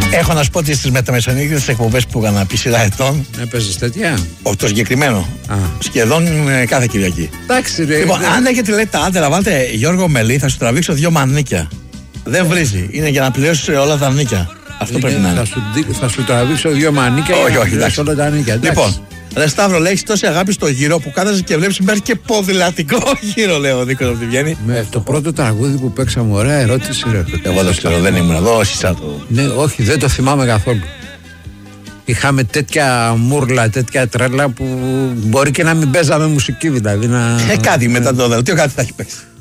Έχω να σου πω ότι στις μεταμεσανύκτες εκπομπές που έκανα επί σειρά ετών. Έπαιζες τέτοια. Όχι το συγκεκριμένο. Σχεδόν κάθε Κυριακή. Εντάξει, ρε. Λοιπόν, αν έχετε λέει τα άντερα, βάλτε Γιώργο Μελή, θα σου τραβήξω 2 μανίκια. Δεν βρίζει. Είναι για να πληρώσει όλα τα νίκια. Αυτό πρέπει να είναι. Θα σου τραβήξω 2 μανίκια. Όχι, εντάξει. Όλα τα νίκια. Λοιπόν, ρε Σταύρο, λέει, έχεις τόση αγάπη στο γύρο που κάθεσαι και βλέπεις μέχρι και ποδηλατικό γύρο, λέει ο Νίκος από τη Βιέννη. Με το πρώτο τραγούδι που παίξαμε, ωραία ερώτηση, ρε. Εγώ δεν ξέρω, δεν ήμουν εδώ, όχι σαν το. Ναι, όχι, δεν το θυμάμαι καθόλου. Είχαμε τέτοια μούρλα, τέτοια τρέλα που μπορεί και να μην παίζαμε μουσική, δηλαδή. Κάτι μετά το δελτίο, κάτι θα έχει παίξει.